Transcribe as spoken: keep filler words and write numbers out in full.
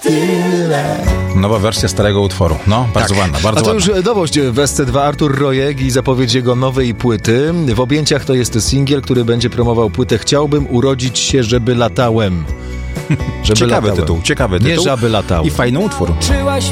tyle. Nowa wersja starego utworu. No, bardzo Tak. ładna, bardzo A to ładna. już nowość w S C dwa. Artur Rojek i zapowiedź jego nowej płyty. W objęciach to jest singiel, który będzie promował płytę Chciałbym urodzić się, żeby latałem. Żeby Ciekawy latałem. tytuł, ciekawy Nie tytuł. żaby latały. I fajny utwór. Czyłaś